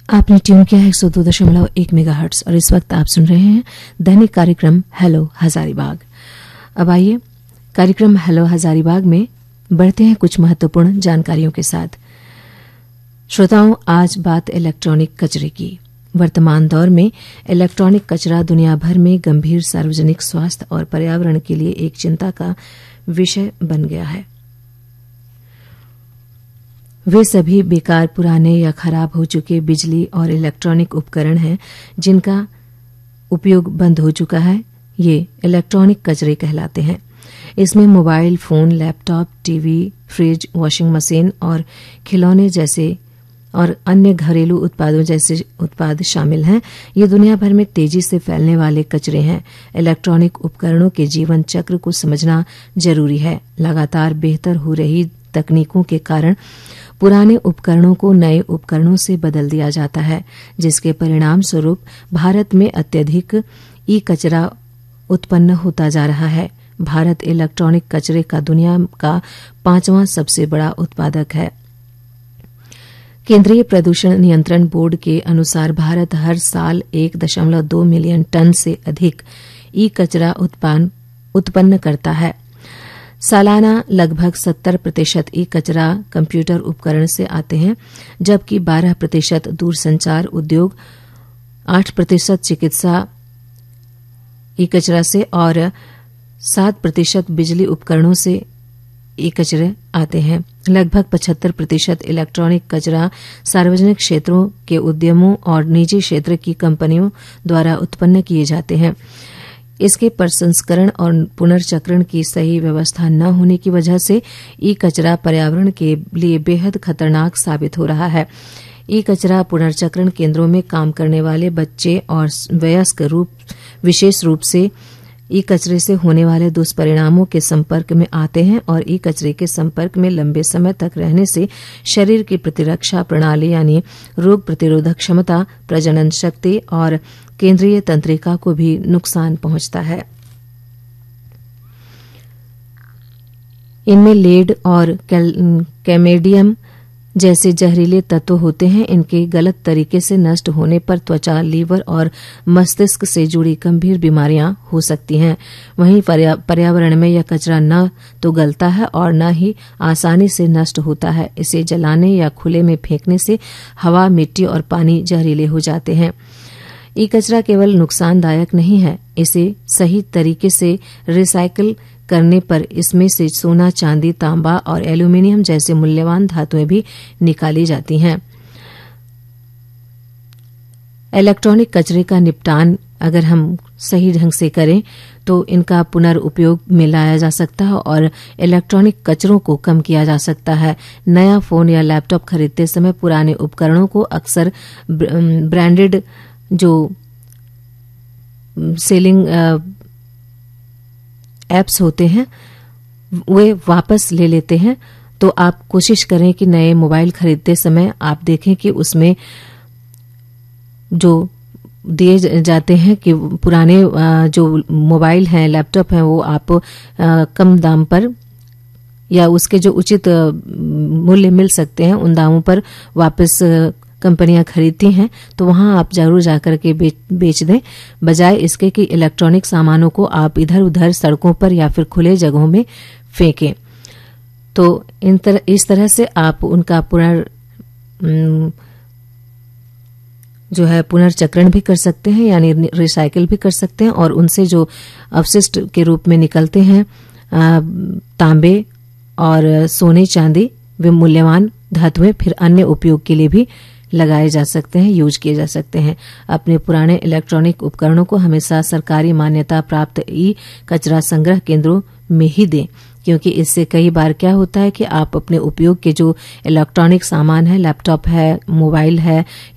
आपने ट्यून किया है 102.1 मेगाहर्ट्ज और इस वक्त आप सुन रहे हैं दैनिक कार्यक्रम हेलो हजारीबाग। अब आइए कार्यक्रम हेलो हजारीबाग में बढ़ते हैं कुछ महत्वपूर्ण जानकारियों के साथ। श्रोताओं, आज बात इलेक्ट्रॉनिक कचरे की। वर्तमान दौर में इलेक्ट्रॉनिक कचरा दुनिया भर में गंभीर सार्वजनिक स्वास्थ्य और पर्यावरण के लिए एक चिंता का विषय बन गया है। वे सभी बेकार, पुराने या खराब हो चुके बिजली और इलेक्ट्रॉनिक उपकरण हैं जिनका उपयोग बंद हो चुका है। ये इलेक्ट्रॉनिक कचरे कहलाते हैं। इसमें mobile phone, laptop, TV, fridge, washing machine और खिलौने जैसे और अन्य घरेलू उत्पादों जैसे उत्पाद शामिल हैं। ये दुनिया भर में तेजी से फैलने वाले कचरे हैं। इलेक्ट्रॉनिक उपकरणों के जीवन चक्र को समझना जरूरी है। लगातार बेहतर हो रही तकनीकों के कारण पुराने उपकरणों को नए उपकरणों से बदल दिया जाता है, जिसके परिणाम स्वरूप भारत में अत्यधिक ई कचरा उत्पन्न होता जा रहा है। भारत इलेक्ट्रॉनिक कचरे का दुनिया का 5वां सबसे बड़ा उत्पादक है। केंद्रीय प्रदूषण नियंत्रण बोर्ड के अनुसार भारत हर साल 1.2 मिलियन टन से अधिक ई कचरा उत्पन्न करता है। सालाना लगभग 70% ई कचरा कंप्यूटर उपकरण से आते हैं, जबकि 12% दूरसंचार उद्योग, 8% चिकित्सा ई कचरा से और 7% बिजली उपकरणों से ई कचरे आते हैं। लगभग 75% इलेक्ट्रॉनिक कचरा सार्वजनिक क्षेत्रों के उद्यमों और निजी क्षेत्र की कंपनियों द्वारा उत्पन्न किए जाते हैं। इसके प्रसंस्करण और पुनर्चक्रण की सही व्यवस्था न होने की वजह से ई कचरा पर्यावरण के लिए बेहद खतरनाक साबित हो रहा है। ई कचरा पुनर्चक्रण केंद्रों में काम करने वाले बच्चे और वयस्क विशेष रूप से ई कचरे से होने वाले दुष्परिणामों के संपर्क में आते हैं और ई कचरे के संपर्क में लंबे समय तक रहने से शरीर की प्रतिरक्षा प्रणाली यानी रोग प्रतिरोधक क्षमता, प्रजनन शक्ति और केंद्रीय तंत्रिका को भी नुकसान पहुंचता है। इनमें लेड और कैमेडियम जैसे जहरीले तत्व होते हैं। इनके गलत तरीके से नष्ट होने पर त्वचा, लीवर और मस्तिष्क से जुड़ी गंभीर बीमारियां हो सकती हैं। वहीं पर्यावरण में यह कचरा न तो गलता है और न ही आसानी से नष्ट होता है। इसे जलाने या खुले में फेंकने से हवा, मिट्टी और पानी जहरीले हो जाते हैं। ई कचरा केवल नुकसानदायक नहीं है, इसे सही तरीके से रिसाइकिल करने पर इसमें से सोना, चांदी, तांबा और एल्यूमीनियम जैसे मूल्यवान धातुएं भी निकाली जाती हैं। इलेक्ट्रॉनिक कचरे का निपटान अगर हम सही ढंग से करें तो इनका पुनर्उपयोग में लाया जा सकता है और इलेक्ट्रॉनिक कचरों को कम किया जा सकता है। नया फोन या लैपटॉप खरीदते समय पुराने उपकरणों को अक्सर ब्रांडेड जो सेलिंग एप्स होते हैं वे वापस ले लेते हैं। तो आप कोशिश करें कि नए मोबाइल खरीदते समय आप देखें कि उसमें जो दिए जाते हैं कि पुराने जो मोबाइल हैं, लैपटॉप हैं, वो आप कम दाम पर या उसके जो उचित मूल्य मिल सकते हैं उन दामों पर वापस कंपनियां खरीदती हैं। तो वहां आप जरूर जाकर के बेच दें, बजाय इसके कि इलेक्ट्रॉनिक सामानों को आप इधर उधर सड़कों पर या फिर खुले जगहों में फेंकें। तो इस तरह से आप उनका पुनर्चक्रण भी कर सकते हैं, यानी रिसाइकिल भी कर सकते हैं और उनसे जो अवशिष्ट के रूप में निकलते हैं तांबे और सोने, चांदी, वे मूल्यवान धातुएं फिर अन्य उपयोग के लिए भी लगाए जा सकते हैं, यूज किए जा सकते हैं। अपने पुराने इलेक्ट्रॉनिक उपकरणों को हमेशा सरकारी मान्यता प्राप्त ई कचरा संग्रह केंद्रों में ही दें, क्योंकि इससे कई बार क्या होता है कि आप अपने उपयोग के जो इलेक्ट्रॉनिक सामान है, लैपटॉप है, मोबाइल है